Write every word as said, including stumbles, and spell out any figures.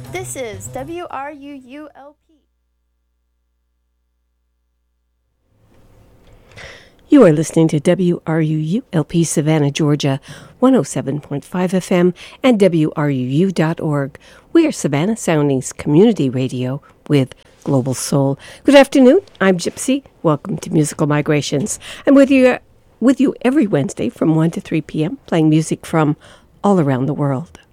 This is W R U U L P. You are listening to W R U U L P Savannah, Georgia, one oh seven point five F M and W R U U dot org. We are Savannah Soundings Community Radio with Global Soul. Good afternoon. I'm Gypsy. Welcome to Musical Migrations. I'm with you with you every Wednesday from one to three p.m. playing music from all around the world.